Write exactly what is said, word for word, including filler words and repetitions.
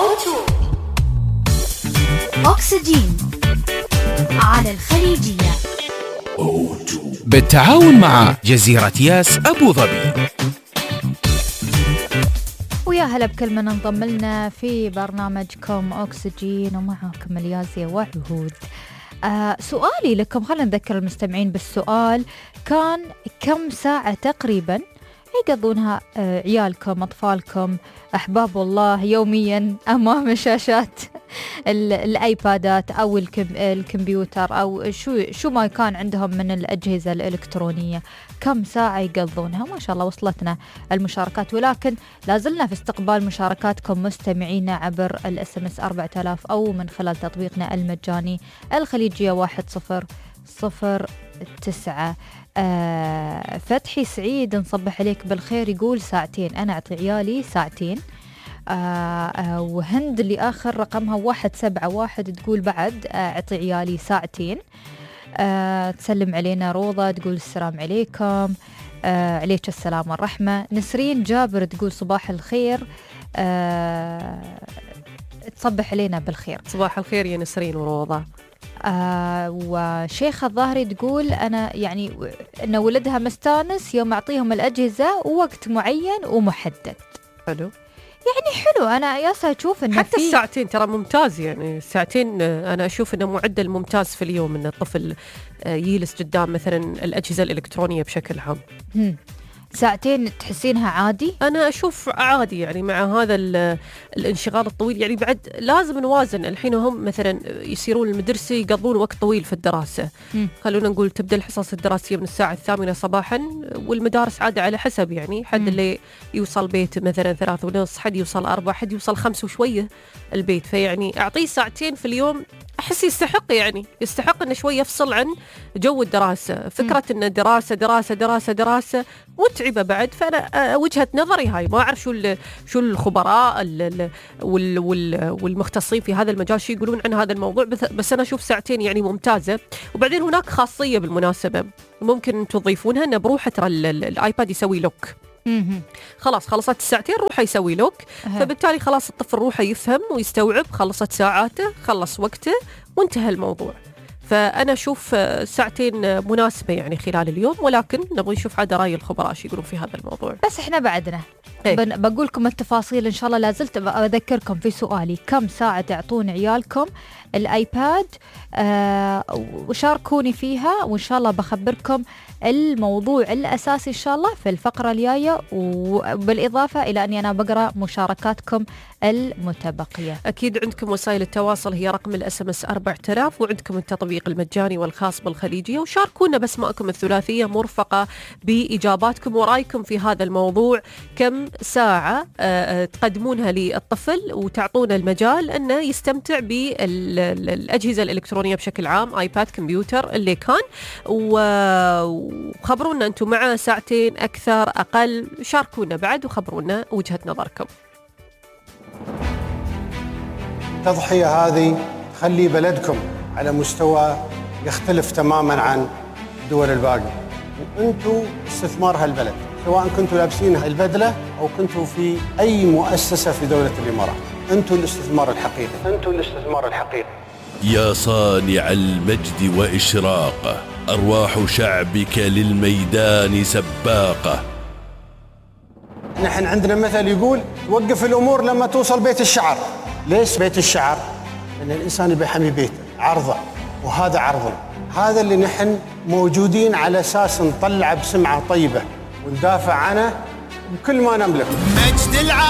أكسجين على الخليجية بالتعاون مع جزيرة ياس أبو ظبي. ويا هلا بكل من انضم لنا في برنامجكم أكسجين، ومعكم اليازية وعهود. آه سؤالي لكم، خلينا نذكر المستمعين بالسؤال، كان كم ساعة تقريبا يقضونها آه عيالكم أطفالكم أحباب الله يوميا أمام شاشات الآيبادات أو الكمبيوتر أو شو شو ما كان عندهم من الأجهزة الإلكترونية؟ كم ساعة يقضونها؟ ما شاء الله وصلتنا المشاركات، ولكن لازلنا في استقبال مشاركاتكم مستمعينا عبر الاس ام اس أربعة آلاف أو من خلال تطبيقنا المجاني الخليجية واحد صفر صفر تسعة. آه فتحي سعيد نصبح عليك بالخير، يقول ساعتين، أنا أعطي عيالي ساعتين. آه آه وهند اللي آخر رقمها واحد سبعة واحد تقول بعد أعطي آه عيالي ساعتين. آه تسلم علينا روضة تقول السلام عليكم. آه عليك السلام والرحمة. نسرين جابر تقول صباح الخير. آه تصبح علينا بالخير. صباح الخير يا نسرين وروضة. آه وشيخة الظاهري تقول أنا يعني أن ولدها مستانس يوم أعطيهم الأجهزة ووقت معين ومحدد. حلو، يعني حلو. أنا ياسا أشوف أنه حتى الساعتين ترى ممتاز، يعني الساعتين أنا أشوف أنه معدل ممتاز في اليوم أن الطفل يجلس قدام مثلا الأجهزة الإلكترونية بشكل عام. هم. ساعتين تحسينها عادي؟ أنا أشوف عادي، يعني مع هذا الانشغال الطويل، يعني بعد لازم نوازن. الحين هم مثلا يصيرون المدرسة يقضون وقت طويل في الدراسة، م. خلونا نقول تبدأ الحصص الدراسية من الساعة الثامنة صباحا، والمدارس عادة على حسب، يعني حد م. اللي يوصل بيت مثلا ثلاثة ونص، حد يوصل أربعة، حد يوصل خمسة وشوية البيت. فيعني أعطيه ساعتين في اليوم، أحس يستحق، يعني يستحق إنه شوي يفصل عن جو الدراسة. فكرة إن دراسة دراسة دراسة دراسة متعبة بعد. فأنا وجهة نظري هاي، ما أعرف شو شو الخبراء وال وال والمختصين في هذا المجال شو يقولون عن هذا الموضوع، بس أنا أشوف ساعتين يعني ممتازة. وبعدين هناك خاصية بالمناسبة ممكن تضيفونها، إنه بروحه ترى الآيباد يسوي لوك. خلاص خلصت الساعتين روحه يسوي لوك، فبالتالي خلاص الطفل روحه يفهم ويستوعب، خلصت ساعاته خلص وقته وانتهى الموضوع. فأنا أشوف ساعتين مناسبة يعني خلال اليوم، ولكن نبغى نشوف عاد رأي الخبراء شو يقولون في هذا الموضوع. بس إحنا بعدنا ايه؟ بقول لكم التفاصيل إن شاء الله. لازلت أذكركم في سؤالي، كم ساعة تعطون عيالكم الآيباد؟ آه وشاركوني فيها، وإن شاء الله بخبركم الموضوع الأساسي إن شاء الله في الفقرة الجاية، وبالإضافة إلى أني أنا بقرأ مشاركاتكم المتبقية. أكيد عندكم وسائل التواصل، هي رقم الاس ام اس أربعة آلاف، وعندكم التطبيق المجاني والخاص بالخليجية، وشاركونا بأسماءكم الثلاثية مرفقة بإجاباتكم ورأيكم في هذا الموضوع. كم ساعة تقدمونها للطفل وتعطونا المجال أنه يستمتع بالأجهزة الإلكترونية بشكل عام، آيباد، كمبيوتر، اللي كان، وخبرونا أنتم مع ساعتين أكثر أقل. شاركونا بعد وخبرونا وجهة نظركم. التضحية هذه تخلي بلدكم على مستوى يختلف تماماً عن الدول الباقية، وأنتوا استثمار هالبلد، سواء كنتوا لابسين البدلة أو كنتوا في أي مؤسسة في دولة الإمارات. أنتوا الاستثمار الحقيقي، أنتوا الاستثمار الحقيقي. يا صانع المجد وإشراقه، أرواح شعبك للميدان سباقة. نحن عندنا مثل يقول توقف الأمور لما توصل بيت الشعر. ليش بيت الشعر؟ لأن الإنسان بيحمي بيته، عرضه، وهذا عرضنا. هذا اللي نحن موجودين على أساس نطلع بسمعة طيبة وندافع عنه بكل ما نملك.